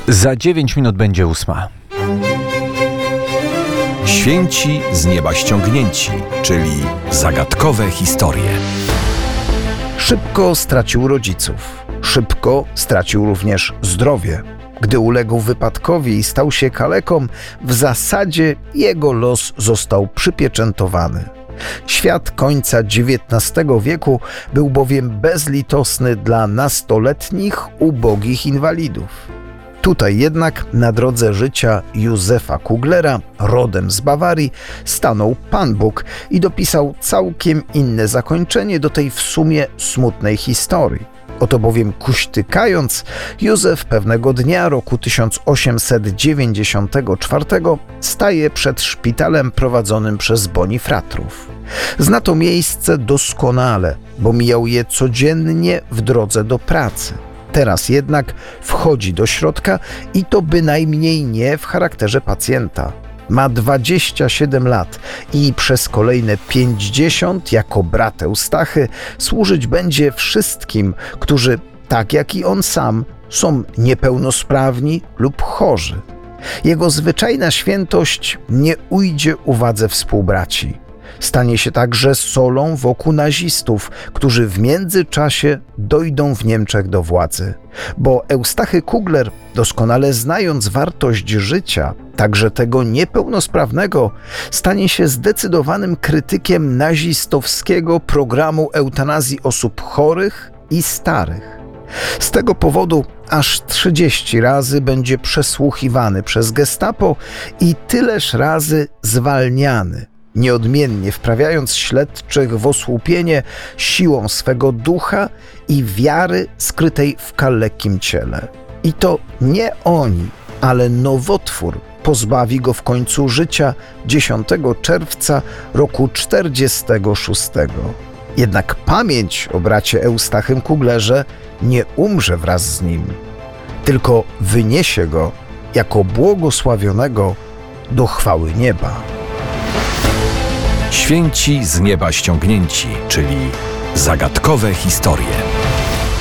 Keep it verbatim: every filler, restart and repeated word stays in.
Za dziewięć minut będzie ósma. Święci z nieba ściągnięci, czyli zagadkowe historie. Szybko stracił rodziców. Szybko stracił również zdrowie. Gdy uległ wypadkowi i stał się kaleką, w zasadzie jego los został przypieczętowany. Świat końca dziewiętnastego wieku był bowiem bezlitosny dla nastoletnich, ubogich inwalidów. Tutaj jednak na drodze życia Józefa Kuglera, rodem z Bawarii, stanął Pan Bóg i dopisał całkiem inne zakończenie do tej w sumie smutnej historii. Oto bowiem kuśtykając, Józef pewnego dnia roku tysiąc osiemset dziewięćdziesiątego czwartego staje przed szpitalem prowadzonym przez Bonifratrów. Zna to miejsce doskonale, bo mijał je codziennie w drodze do pracy. Teraz jednak wchodzi do środka i to bynajmniej nie w charakterze pacjenta. Ma dwadzieścia siedem lat i przez kolejne pięćdziesiąt jako brat Eustachy służyć będzie wszystkim, którzy, tak jak i on sam, są niepełnosprawni lub chorzy. Jego zwyczajna świętość nie ujdzie uwadze współbraci. Stanie się także solą wokół nazistów, którzy w międzyczasie dojdą w Niemczech do władzy. Bo Eustachy Kugler, doskonale znając wartość życia, także tego niepełnosprawnego, stanie się zdecydowanym krytykiem nazistowskiego programu eutanazji osób chorych i starych. Z tego powodu aż trzydzieści razy będzie przesłuchiwany przez gestapo i tyleż razy zwalniany, nieodmiennie wprawiając śledczych w osłupienie siłą swego ducha i wiary skrytej w kalekim ciele. I to nie oni, ale nowotwór pozbawi go w końcu życia dziesiątego czerwca roku czterdziestego szóstego. Jednak pamięć o bracie Eustachym Kuglerze nie umrze wraz z nim, tylko wyniesie go jako błogosławionego do chwały nieba. Święci z nieba ściągnięci, czyli zagadkowe historie.